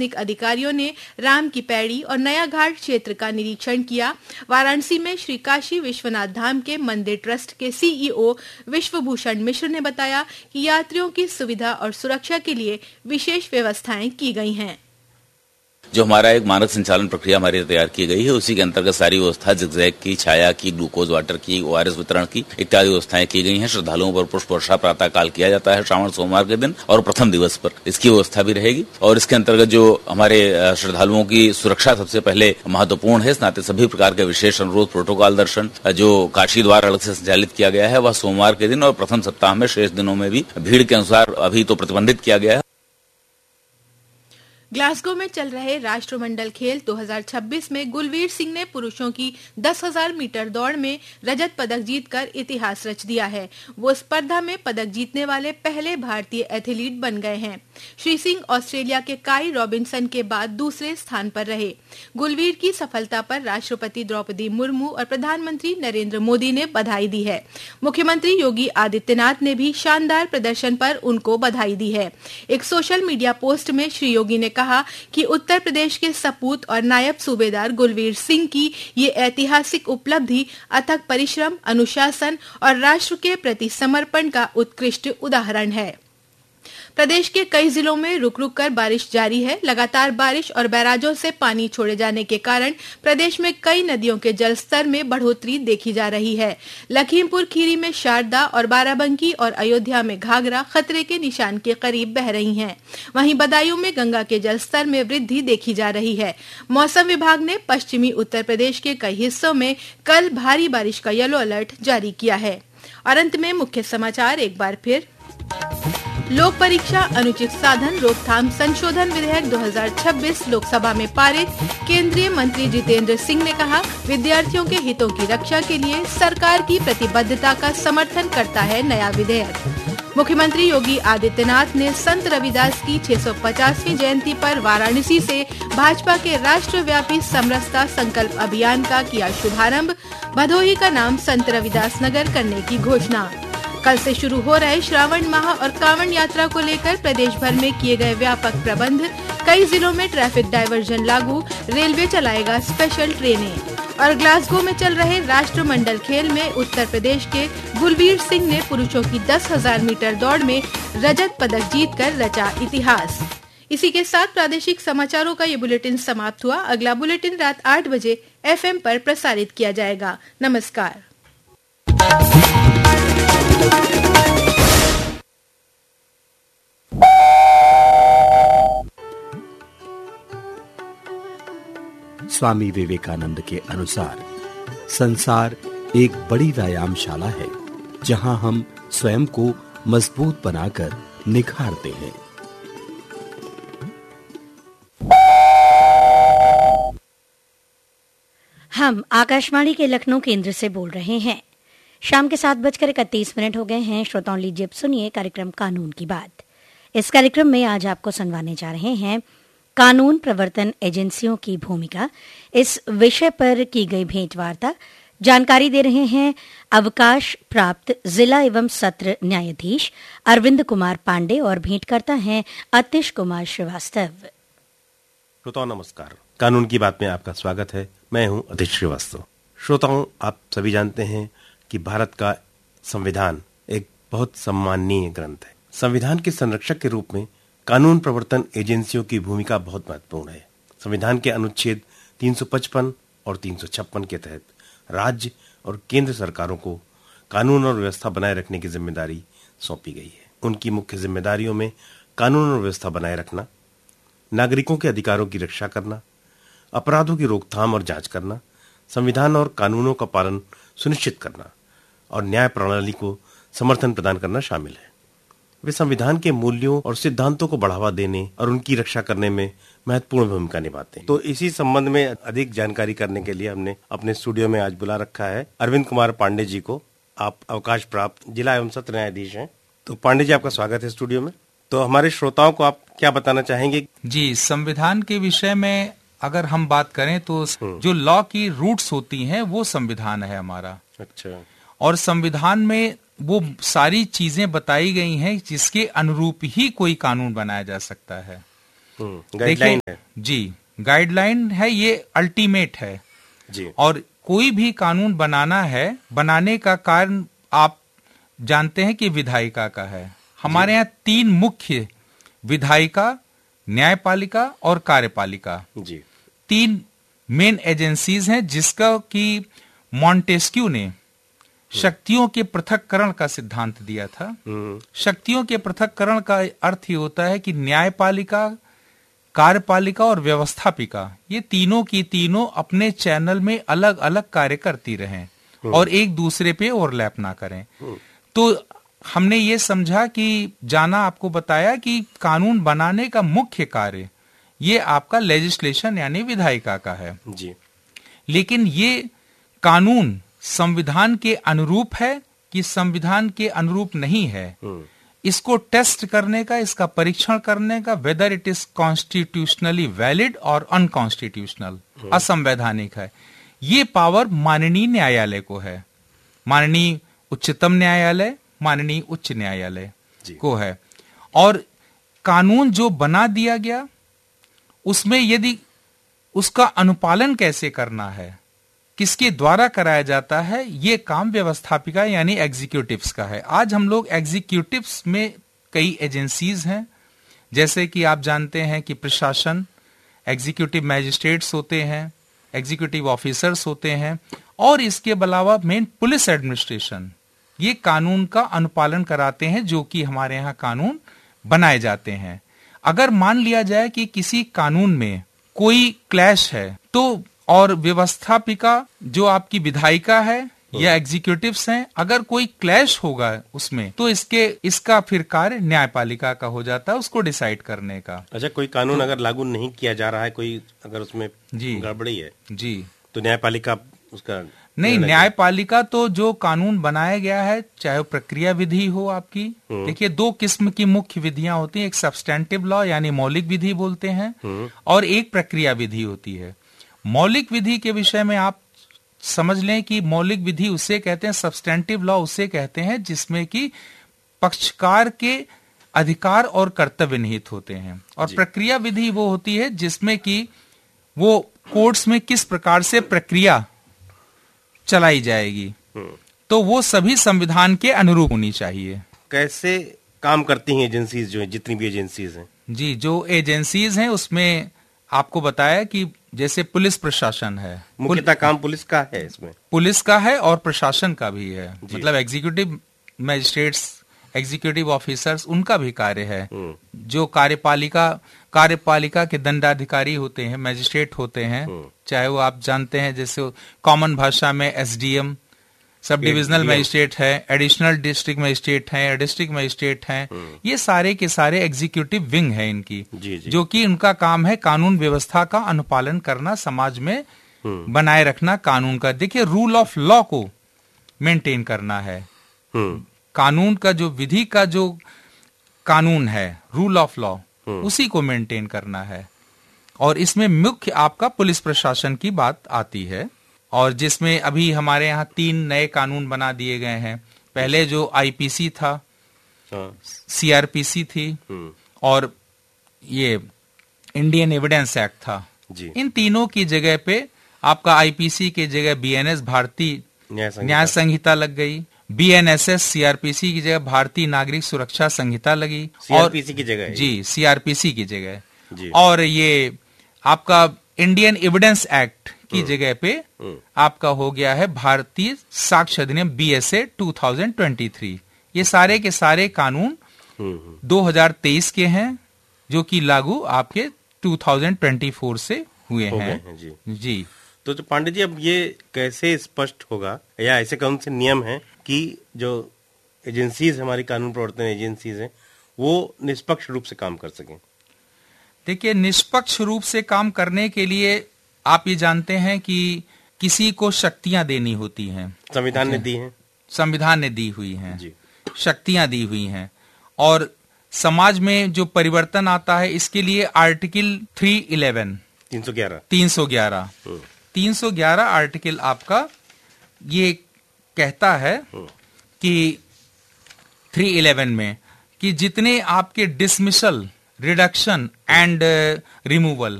प्रशासनिक अधिकारियों ने राम की पैड़ी और नया घाट क्षेत्र का निरीक्षण किया। वाराणसी में श्री काशी विश्वनाथ धाम के मंदिर ट्रस्ट के सीईओ विश्वभूषण मिश्र ने बताया कि यात्रियों की सुविधा और सुरक्षा के लिए विशेष व्यवस्थाएं की गई हैं। जो हमारा एक मानक संचालन प्रक्रिया हमारी तैयार की गई है, उसी के अंतर्गत सारी व्यवस्था जिगजैग की, छाया की, ग्लूकोज वाटर की, ORS वितरण की इत्यादि व्यवस्थाएं की गई हैं। श्रद्धालुओं पर पुष्प वर्षा प्रातः काल किया जाता है श्रावण सोमवार के दिन और प्रथम दिवस पर इसकी व्यवस्था भी रहेगी। और इसके अंतर्गत जो हमारे श्रद्धालुओं की सुरक्षा सबसे पहले महत्वपूर्ण है, इस नाते सभी प्रकार के विशेष अनुरोध प्रोटोकॉल दर्शन जो काशी द्वार अलग से संचालित किया गया है वह सोमवार के दिन और प्रथम सप्ताह में शेष दिनों में भी भीड़ के अनुसार अभी तो प्रतिबंधित किया गया है। ग्लासगो में चल रहे राष्ट्रमंडल खेल 2026 में गुलवीर सिंह ने पुरुषों की 10,000 मीटर दौड़ में रजत पदक जीतकर इतिहास रच दिया है। वो स्पर्धा में पदक जीतने वाले पहले भारतीय एथलीट बन गए हैं। श्री सिंह ऑस्ट्रेलिया के काई रॉबिन्सन के बाद दूसरे स्थान पर रहे। गुलवीर की सफलता पर राष्ट्रपति द्रौपदी मुर्मू और प्रधानमंत्री नरेंद्र मोदी ने बधाई दी है। मुख्यमंत्री योगी आदित्यनाथ ने भी शानदार प्रदर्शन पर उनको बधाई दी है। एक सोशल मीडिया पोस्ट में श्री योगी ने कहा कि उत्तर प्रदेश के सपूत और नायब सूबेदार गुलवीर सिंह की ये ऐतिहासिक उपलब्धि अथक परिश्रम, अनुशासन और राष्ट्र के प्रति समर्पण का उत्कृष्ट उदाहरण है। प्रदेश के कई जिलों में रुक रुक कर बारिश जारी है। लगातार बारिश और बैराजों से पानी छोड़े जाने के कारण प्रदेश में कई नदियों के जलस्तर में बढ़ोतरी देखी जा रही है। लखीमपुर खीरी में शारदा और बाराबंकी और अयोध्या में घाघरा खतरे के निशान के करीब बह रही हैं। वहीं बदायूं में गंगा के जलस्तर में वृद्धि देखी जा रही है। मौसम विभाग ने पश्चिमी उत्तर प्रदेश के कई हिस्सों में कल भारी बारिश का येलो अलर्ट जारी किया है। और अंत में मुख्य समाचार एक बार फिर। लोक परीक्षा अनुचित साधन रोकथाम संशोधन विधेयक 2026 लोकसभा में पारित। केंद्रीय मंत्री जितेंद्र सिंह ने कहा, विद्यार्थियों के हितों की रक्षा के लिए सरकार की प्रतिबद्धता का समर्थन करता है नया विधेयक। मुख्यमंत्री योगी आदित्यनाथ ने संत रविदास की 650वीं जयंती पर वाराणसी से भाजपा के राष्ट्रव्यापी समरसता संकल्प अभियान का किया शुभारंभ। भदोही का नाम संत रविदास नगर करने की घोषणा। कल से शुरू हो रहे श्रावण माह और कांवड़ यात्रा को लेकर प्रदेश भर में किए गए व्यापक प्रबंध। कई जिलों में ट्रैफिक डायवर्जन लागू, रेलवे चलाएगा स्पेशल ट्रेनें। और ग्लासगो में चल रहे राष्ट्रमंडल खेल में उत्तर प्रदेश के गुलवीर सिंह ने पुरुषों की 10,000 मीटर दौड़ में रजत पदक जीतकर रचा इतिहास। इसी के साथ प्रादेशिक समाचारों का ये बुलेटिन समाप्त हुआ। अगला बुलेटिन रात 8 बजे FM पर प्रसारित किया जाएगा। नमस्कार। स्वामी विवेकानंद के अनुसार संसार एक बड़ी व्यायामशाला है जहां हम स्वयं को मजबूत बनाकर निखारते हैं। हम आकाशवाणी के लखनऊ केंद्र से बोल रहे हैं। शाम के 7:31 हो गए हैं। श्रोताओं, लीजिए सुनिए कार्यक्रम कानून की बात। इस कार्यक्रम में आज आपको सुनवाने जा रहे हैं कानून प्रवर्तन एजेंसियों की भूमिका, इस विषय पर की गई भेंटवार्ता। जानकारी दे रहे हैं अवकाश प्राप्त जिला एवं सत्र न्यायाधीश अरविंद कुमार पांडे और भेंटकर्ता हैं अतिश कुमार श्रीवास्तव। श्रोताओं नमस्कार, कानून की बात में आपका स्वागत है। मैं हूं अतिश श्रीवास्तव। श्रोताओं, आप सभी जानते हैं कि भारत का संविधान एक बहुत सम्माननीय ग्रंथ है। संविधान के संरक्षक के रूप में कानून प्रवर्तन एजेंसियों की भूमिका बहुत महत्वपूर्ण है। संविधान के अनुच्छेद 355 और 356 के तहत राज्य और केंद्र सरकारों को कानून और व्यवस्था बनाए रखने की जिम्मेदारी सौंपी गई है। उनकी मुख्य जिम्मेदारियों में कानून और व्यवस्था बनाए रखना, नागरिकों के अधिकारों की रक्षा करना, अपराधों की रोकथाम और जांच करना, संविधान और कानूनों का पालन सुनिश्चित करना और न्याय प्रणाली को समर्थन प्रदान करना शामिल है। वे संविधान के मूल्यों और सिद्धांतों को बढ़ावा देने और उनकी रक्षा करने में महत्वपूर्ण भूमिका निभाते हैं। तो इसी संबंध में अधिक जानकारी करने के लिए हमने अपने स्टूडियो में आज बुला रखा है अरविंद कुमार पांडे जी को। आप अवकाश प्राप्त जिला एवं सत्र न्यायाधीश हैं। तो पांडे जी, आपका स्वागत है स्टूडियो में। तो हमारे श्रोताओं को आप क्या बताना चाहेंगे? जी, संविधान के विषय में अगर हम बात करें तो जो लॉ की रूट्स होती हैं वो संविधान है हमारा। अच्छा। और संविधान में वो सारी चीजें बताई गई हैं जिसके अनुरूप ही कोई कानून बनाया जा सकता है। गाइडलाइन है जी, गाइडलाइन है, ये अल्टीमेट है जी। और कोई भी कानून बनाना है, बनाने का कारण आप जानते हैं कि विधायिका का है। हमारे यहाँ 3 मुख्य विधायिका, न्यायपालिका और कार्यपालिका जी 3 मेन एजेंसीज हैं, जिसका कि मॉन्टेस्क्यू ने शक्तियों के पृथक्करण का सिद्धांत दिया था। शक्तियों के पृथक्करण का अर्थ ये होता है कि न्यायपालिका, कार्यपालिका और व्यवस्थापिका, ये तीनों की तीनों अपने चैनल में अलग अलग कार्य करती रहें और एक दूसरे पे ओवरलैप ना करें। तो हमने ये समझा कि जाना आपको बताया कि कानून बनाने का मुख्य कार्य ये आपका लेजिस्लेशन यानी विधायिका का है जी। लेकिन ये कानून संविधान के अनुरूप है कि संविधान के अनुरूप नहीं है, इसको टेस्ट करने का, इसका परीक्षण करने का, whether it is constitutionally valid और अनकॉन्स्टिट्यूशनल, असंवैधानिक है, ये पावर माननीय न्यायालय को है। माननीय उच्चतम न्यायालय, माननीय उच्च न्यायालय को है। और कानून जो बना दिया गया उसमें यदि उसका अनुपालन कैसे करना है, किसके द्वारा कराया जाता है, ये काम व्यवस्थापिका यानी एग्जीक्यूटिव्स का है। आज हम लोग एग्जीक्यूटिव्स में कई एजेंसीज हैं, जैसे कि आप जानते हैं कि प्रशासन, एग्जीक्यूटिव मैजिस्ट्रेट्स होते हैं, एग्जीक्यूटिव ऑफिसर्स होते हैं, और इसके अलावा मेन पुलिस एडमिनिस्ट्रेशन, ये कानून का अनुपालन कराते हैं, जो कि हमारे यहाँ कानून बनाए जाते हैं। अगर मान लिया जाए कि किसी कानून में कोई क्लैश है तो, और व्यवस्थापिका जो आपकी विधायिका है या एग्जीक्यूटिव्स हैं, अगर कोई क्लैश होगा उसमें तो इसका फिर कार्य न्यायपालिका का हो जाता है, उसको डिसाइड करने का। अच्छा, कोई कानून अगर लागू नहीं किया जा रहा है, कोई अगर उसमें जी गड़बड़ी है जी, तो न्यायपालिका उसका नहीं, न्यायपालिका तो जो कानून बनाया गया है, चाहे वो प्रक्रिया विधि हो आपकी, देखिए 2 किस्म की मुख्य विधियां होती हैं, एक सब्सटेंटिव लॉ यानी मौलिक विधि बोलते हैं, और एक प्रक्रिया विधि होती है। मौलिक विधि के विषय में आप समझ लें कि मौलिक विधि उसे कहते हैं, सब्सटेंटिव लॉ उसे कहते हैं जिसमें कि पक्षकार के अधिकार और कर्तव्य निहित होते हैं, और प्रक्रिया विधि वो होती है जिसमें कि वो कोर्ट्स में किस प्रकार से प्रक्रिया चलाई जाएगी, तो वो सभी संविधान के अनुरूप होनी चाहिए। कैसे काम करती हैं एजेंसीज, जो है जितनी भी एजेंसीज हैं? जी, जो एजेंसीज हैं उसमें आपको बताया कि जैसे पुलिस प्रशासन है, मुख्यतः काम पुलिस का है, इसमें पुलिस का है और प्रशासन का भी है, मतलब एग्जीक्यूटिव मैजिस्ट्रेट्स, एग्जीक्यूटिव ऑफिसर्स, उनका भी कार्य है। जो कार्यपालिका के दंडाधिकारी होते हैं, मैजिस्ट्रेट होते हैं, चाहे वो आप जानते हैं जैसे कॉमन भाषा में एसडीएम, सब डिविजनल मैजिस्ट्रेट है, एडिशनल डिस्ट्रिक्ट मैजिस्ट्रेट हैं, डिस्ट्रिक्ट मैजिस्ट्रेट हैं, ये सारे के सारे एग्जीक्यूटिव विंग है इनकी, जो कि उनका काम है कानून व्यवस्था का अनुपालन करना, समाज में बनाए रखना कानून का। देखिए, रूल ऑफ लॉ को मेंटेन करना है, कानून का जो विधि का जो कानून है, रूल ऑफ लॉ, उसी को मेंटेन करना है। और इसमें मुख्य आपका पुलिस प्रशासन की बात आती है, और जिसमें अभी हमारे यहाँ 3 नए कानून बना दिए गए हैं। पहले जो आईपीसी था, सीआरपीसी थी, और ये इंडियन एविडेंस एक्ट था। इन तीनों की जगह पे आपका आईपीसी की जगह बीएनएस, भारतीय न्याय संहिता लग गई, बीएनएसएस सीआरपीसी की जगह भारतीय नागरिक सुरक्षा संहिता लगी, सीआरपीसी की जगह जी, सीआरपीसी की जगह, और ये आपका इंडियन एविडेंस एक्ट की जगह पे आपका हो गया है भारतीय साक्ष्य अधिनियम बीएसए 2023। ये सारे के सारे कानून 2023 के हैं, जो कि लागू आपके 2024 से हुए हैं। जी। तो पांडे जी, अब ये कैसे स्पष्ट होगा, या ऐसे कौन से नियम हैं कि जो एजेंसीज, हमारी कानून प्रवर्तन एजेंसीज हैं, वो निष्पक्ष रूप से काम कर सकें? देखिए, निष्पक्ष रूप से काम करने के लिए आप ये जानते हैं कि किसी को शक्तियां देनी होती हैं, संविधान ने दी हैं, संविधान ने दी हुई हैं, शक्तियां दी हुई हैं, और समाज में जो परिवर्तन आता है इसके लिए आर्टिकल 311 आर्टिकल आपका ये कहता है कि 311 में कि जितने आपके डिसमिसल, रिडक्शन एंड रिमूवल